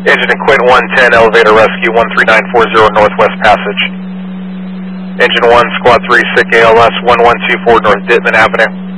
Engine and Quint 110, elevator rescue 13940 Northwest Passage. Engine 1, Squad 3, SIC ALS 1124 North Dittman Avenue.